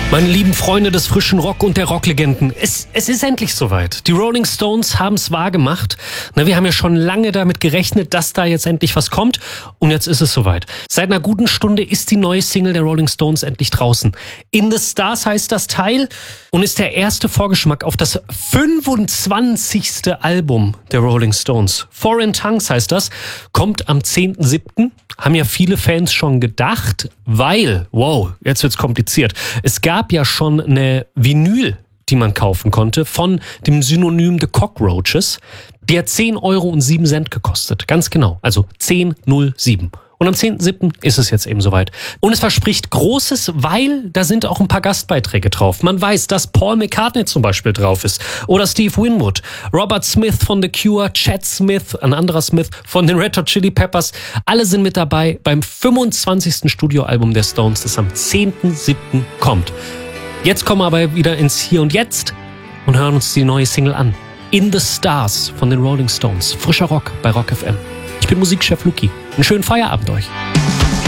Meine lieben Freunde des frischen Rock und der Rocklegenden, es ist endlich soweit. Die Rolling Stones haben es wahrgemacht. Wir haben ja schon lange damit gerechnet, dass da jetzt endlich was kommt. Und jetzt ist es soweit. Seit einer guten Stunde ist die neue Single der Rolling Stones endlich draußen. In the Stars heißt das Teil und ist der erste Vorgeschmack auf das 25. Album der Rolling Stones. Foreign Tongues heißt das, kommt am 10.7. Haben ja viele Fans schon gedacht, weil, wow, jetzt wird's kompliziert. Es gab ja schon eine Vinyl, die man kaufen konnte, von dem Synonym The Cockroaches. Die hat 10,07 € gekostet. Ganz genau, also 10,07 €. Und am 10.7. ist es jetzt eben soweit. Und es verspricht Großes, weil da sind auch ein paar Gastbeiträge drauf. Man weiß, dass Paul McCartney zum Beispiel drauf ist. Oder Steve Winwood, Robert Smith von The Cure, Chad Smith, ein anderer Smith von den Red Hot Chili Peppers. Alle sind mit dabei beim 25. Studioalbum der Stones, das am 10.7. kommt. Jetzt kommen wir aber wieder ins Hier und Jetzt und hören uns die neue Single an. In the Stars von den Rolling Stones. Frischer Rock bei Rock FM. Ich bin Musikchef Luki. Einen schönen Feierabend euch.